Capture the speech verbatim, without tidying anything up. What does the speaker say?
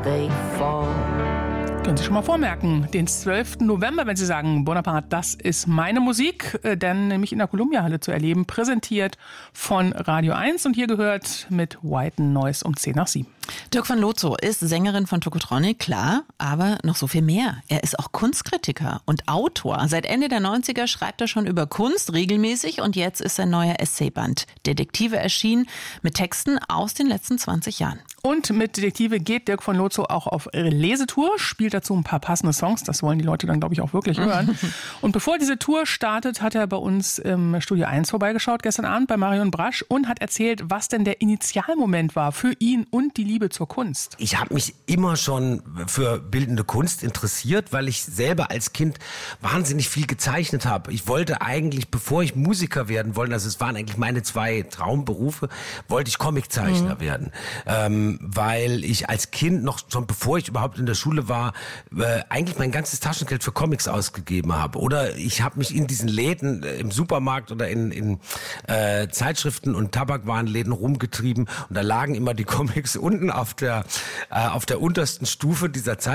they fall. Können Sie schon mal vormerken, den zwölften November, wenn Sie sagen, Bonaparte, das ist meine Musik, denn nämlich in der Columbia-Halle zu erleben, präsentiert von Radio eins und hier gehört mit White Noise um zehn nach sieben. Dirk van Lozo ist Sängerin von Tokotronic, klar, aber noch so viel mehr. Er ist auch Kunstkritiker und Autor. Seit Ende der neunziger schreibt er schon über Kunst regelmäßig und jetzt ist sein neuer Essayband Detektive erschienen mit Texten aus den letzten zwanzig Jahren. Und mit Detektive geht Dirk van Lozo auch auf Lesetour, spielt dazu ein paar passende Songs, das wollen die Leute dann, glaube ich, auch wirklich hören. Und bevor diese Tour startet, hat er bei uns im Studio eins vorbeigeschaut, gestern Abend bei Marion Brasch und hat erzählt, was denn der Initialmoment war für ihn und die Liebe zur Kunst. Ich habe mich immer schon für bildende Kunst interessiert, weil ich selber als Kind wahnsinnig viel gezeichnet habe. Ich wollte eigentlich, bevor ich Musiker werden wollte, also es waren eigentlich meine zwei Traumberufe, wollte ich Comiczeichner mhm. werden. Ähm, weil ich als Kind noch, schon bevor ich überhaupt in der Schule war, äh, eigentlich mein ganzes Taschengeld für Comics ausgegeben habe. Oder ich habe mich in diesen Läden äh, im Supermarkt oder in, in äh, Zeitschriften und Tabakwarenläden rumgetrieben und da lagen immer die Comics unten auf der, äh, auf der untersten Stufe dieser Zeit.